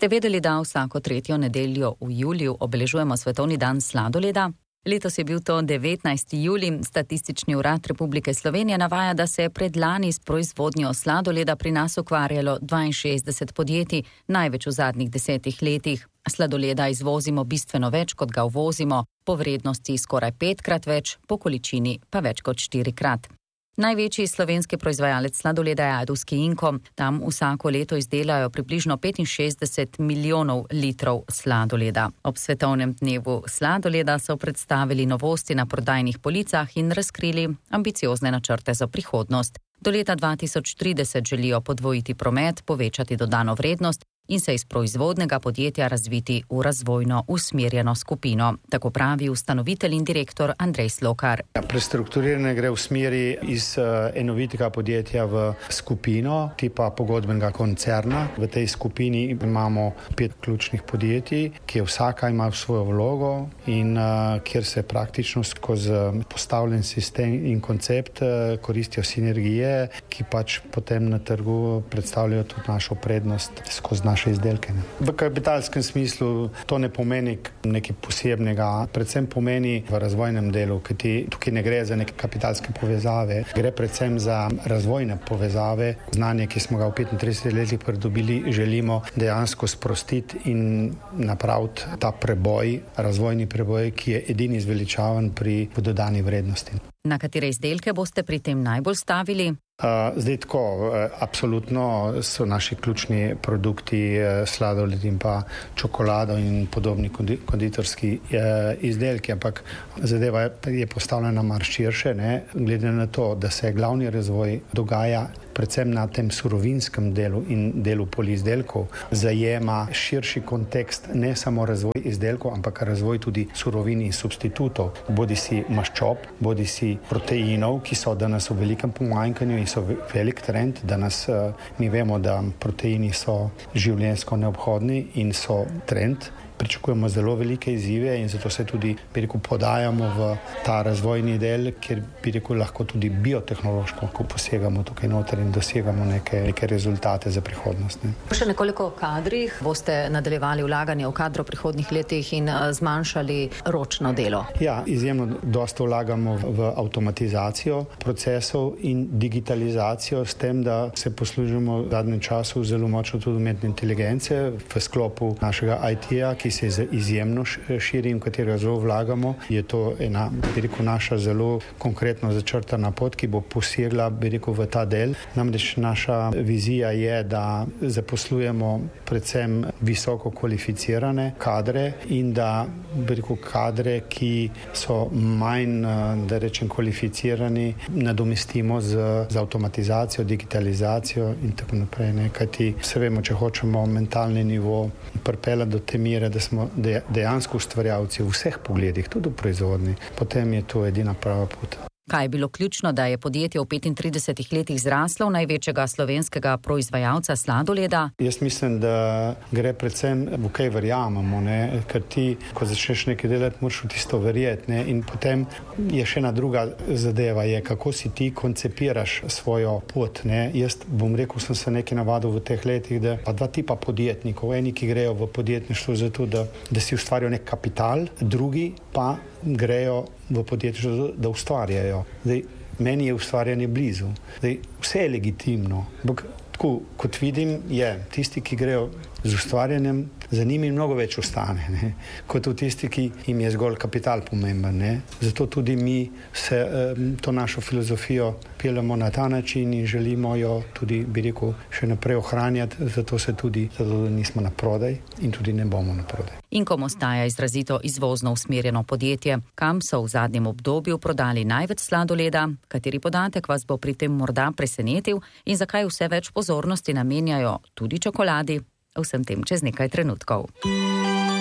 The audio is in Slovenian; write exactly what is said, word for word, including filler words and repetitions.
Ste vedeli, da vsako tretjo nedeljo v juliju obeležujemo Svetovni dan sladoleda? Letos je bil to devetnajsti julij. Statistični urad Republike Slovenije navaja, da se je predlani s proizvodnjo sladoleda pri nas ukvarjalo dvainšestdeset podjetij, največ v zadnjih desetih letih. Sladoleda izvozimo bistveno več, kot ga uvozimo, po vrednosti skoraj petkrat več, po količini pa več kot štirikrat. Največji slovenski proizvajalec sladoleda je Ajdovski Inko. Tam vsako leto izdelajo približno petinšestdeset milijonov litrov sladoleda. Ob svetovnem dnevu sladoleda so predstavili novosti na prodajnih policah in razkrili ambiciozne načrte za prihodnost. Do leta dva tisoč trideset želijo podvojiti promet, povečati dodano vrednost in se iz proizvodnega podjetja razviti v razvojno usmerjeno skupino. Tako pravi ustanovitelj in direktor Andrej Slokar. Prestrukturiranje gre v smeri iz enovitega podjetja v skupino, tipa pogodbenega koncerna. V tej skupini imamo pet ključnih podjetij, ki vsaka ima svojo vlogo in uh, kjer se praktično skozi postavljen sistem in koncept uh, koristijo sinergije, ki pač potem na trgu predstavljajo tudi našo prednost skozi naše izdelke. Ne. V kapitalskem smislu to ne pomeni nekaj posebnega, predvsem pomeni v razvojnem delu, kajti tukaj ne gre za neke kapitalske povezave, gre predvsem za razvojne povezave. Znanje, ki smo ga v petintridesetih letih pridobili, želimo dejansko sprostiti in napraviti ta preboj, razvojni preboj, ki je edini zveličaven pri dodani vrednosti. Na katere izdelke boste pri tem najbolj stavili? Uh, zdaj tako, uh, absolutno so naši ključni produkti uh, sladoled in pa čokolado in podobni konditorski uh, izdelki, ampak zadeva je postavljena mar širše, ne? Glede na to, da se glavni razvoj dogaja predvsem na tem surovinskem delu in delu polizdelkov, zajema širši kontekst, ne samo razvoj izdelkov, ampak razvoj tudi surovin in substitutov, bodi si maščob, bodi si proteinov, ki so danes v velikem pomanjkanju in so velik trend. Danes uh, mi vemo, da proteini so življenjsko neobhodni in so trend. Pričakujemo zelo velike izzive in zato se tudi, bi rekel, podajamo v ta razvojni del, kjer bi rekel, lahko tudi biotehnološko, ko posegamo tukaj noter in dosegamo neke, neke rezultate za prihodnost. Ne. Še nekoliko o kadrih. Boste nadaljevali vlaganje v kadro v prihodnih letih in zmanjšali ročno delo? Ja, izjemno dosta vlagamo v avtomatizacijo procesov in digitalizacijo s tem, da se poslužimo v zadnjem času zelo močno tudi umetne inteligence v sklopu našega I T-ja, ki se izjemno širi in v katerega zelo vlagamo. Je to ena, bi rekel, naša zelo konkretno začrtana pot, ki bo posegla, bi rekel, v ta del. Namreč naša vizija je, da zaposlujemo predvsem visoko kvalificirane kadre in da, bi rekel, kadre, ki so manj, da rečem, kvalificirani, nadomestimo z, z avtomatizacijo, digitalizacijo in tako naprej. Ne? Kajti vse vemo, če hočemo mentalni nivo pripeljati do te mere, da smo dejansko ustvarjalci v vseh pogledih, tudi v proizvodnji, potem je to edina prava pot. Kaj je bilo ključno, da je podjetje v petintridesetih letih zraslo v največjega slovenskega proizvajalca sladoleda? Jaz mislim, da gre predvsem v kaj verjamemo, ne? Ker ti, ko začneš nekaj delati, moraš v tisto verjeti, ne? In potem je še ena druga zadeva, je kako si ti koncepiraš svojo pot, ne? Jaz bom rekel, sem se nekaj navadil v teh letih, da pa dva tipa podjetnikov, eni, ki grejo v podjetništvo zato, da, da si ustvarijo nek kapital, drugi pa grejo v podjetništvo, da ustvarjajo. Zdaj, meni je ustvarjanje blizu. Zdaj, vse je legitimno. Ampak, tako, kot vidim, je tisti, ki grejo z ustvarjanjem, za njimi mnogo več ostane, ne? Kot v tisti, ki jim je zgolj kapital pomemben. Ne? Zato tudi mi se to našo filozofijo peljemo na ta način in želimo jo tudi, bi rekel, še naprej ohranjati, zato se tudi, zato nismo na prodaj in tudi ne bomo na prodaj. Inkom ostaja izrazito izvozno usmerjeno podjetje. Kam so v zadnjem obdobju prodali največ sladoleda? Kateri podatek vas bo pri tem morda presenetil in zakaj vse več pozornosti namenjajo tudi čokoladi? O vsem tem čez nekaj trenutkov.